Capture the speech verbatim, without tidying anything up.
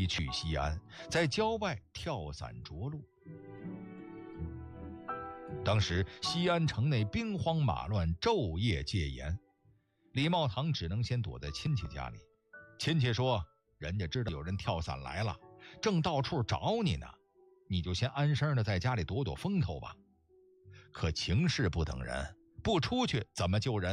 西去西安，在郊外跳伞着陆。当时西安城内兵荒马乱，昼夜戒严，李茂堂只能先躲在亲戚家里。亲戚说，人家知道有人跳伞来了，正到处找你呢，你就先安生的在家里躲躲风头吧。可情势不等人，不出去怎么救人？